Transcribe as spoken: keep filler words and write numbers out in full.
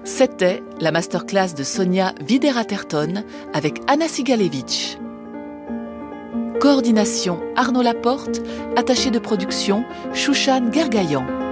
C'était la masterclass de Sonia Videra-Terton avec Anna Sigalevitch. Coordination Arnaud Laporte, attaché de production Chouchan Gergayan.